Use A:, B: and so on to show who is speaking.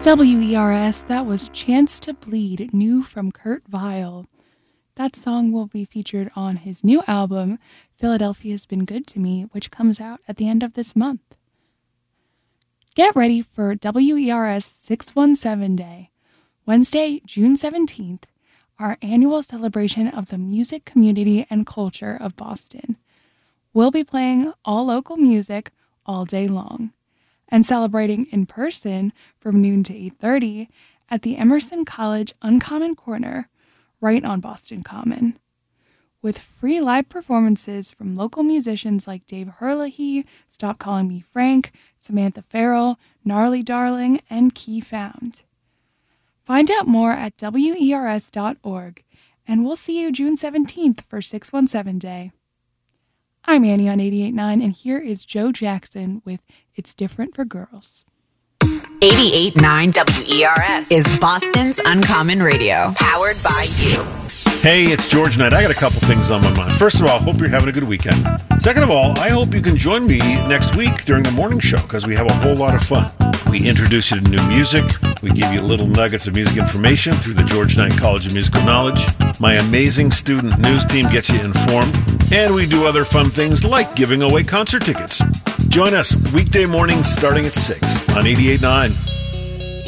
A: WERS, that was Chance to Bleed, new from Kurt Vile. That song will be featured on his new album, Philadelphia's Been Good to Me, which comes out at the end of this month. Get ready for WERS 617 Day, Wednesday, June 17th, our annual celebration of the music community and culture of Boston. We'll be playing all local music all day long and celebrating in person from noon to 8:30 at the Emerson College Uncommon Corner, right on Boston Common, with free live performances from local musicians like Dave Herlihy, Stop Calling Me Frank, Samantha Farrell, Gnarly Darling, and Key Found. Find out more at WERS.org, and we'll see you June 17th for 617 Day. I'm Annie on 88.9, and here is Joe Jackson with It's Different for Girls.
B: 88.9 WERS is Boston's Uncommon Radio, powered by you.
C: Hey, it's George Knight. I got a couple things on my mind. First of all, hope you're having a good weekend. Second of all, I hope you can join me next week during the morning show because we have a whole lot of fun. We introduce you to new music. We give you little nuggets of music information through the George Knight College of Musical Knowledge. My amazing student news team gets you informed. And we do other fun things like giving away concert tickets. Join us weekday mornings starting at 6 on 88.9.